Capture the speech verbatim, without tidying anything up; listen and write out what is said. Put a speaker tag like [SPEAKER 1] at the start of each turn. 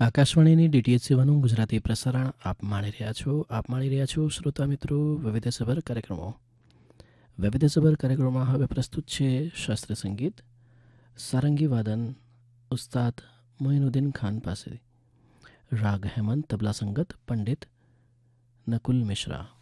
[SPEAKER 1] આકાશવાણીની ડીટીએચ સેવાનું ગુજરાતી પ્રસારણ આપ માણી રહ્યા છો આપ માણી રહ્યા છો શ્રોતા મિત્રો વૈવિધ્યસભર કાર્યક્રમો વૈવિધ્યસભર કાર્યક્રમમાં હવે પ્રસ્તુત છે શાસ્ત્રીય સંગીત સારંગી વાદન ઉસ્તાદ મોઇનુદ્દીન ખાન પાસે રાગ હેમંત તબલા સંગત પંડિત નકુલ મિશ્રા.